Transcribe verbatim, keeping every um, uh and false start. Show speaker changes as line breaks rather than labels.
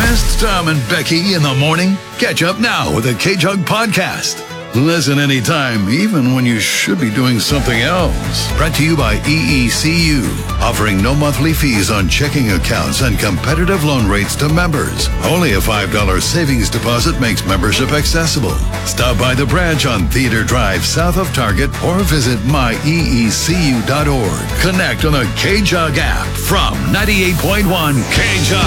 Missed Tom and Becky in the morning? Catch up now with the K-Jug Podcast. Listen anytime, even when you should be doing something else. Brought to you by E E C U, offering no monthly fees on checking accounts and competitive loan rates to members. Only a five dollars savings deposit makes membership accessible. Stop by the branch on Theater Drive south of Target or visit my e e c u dot org. Connect on the K-Jug app from ninety-eight point one K-Jug.